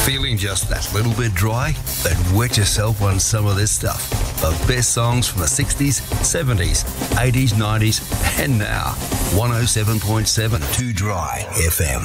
Feeling just that little bit dry? Then wet yourself on some of this stuff. The best songs from the 60s, 70s, 80s, 90s, and now. 107.7 2 Dry FM.